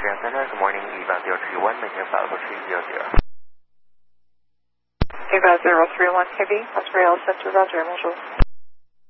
Austrian Center, good morning, EVA 031, maintain flight level 300. EVA 031 Heavy, Australia Center, Roger, bonjour.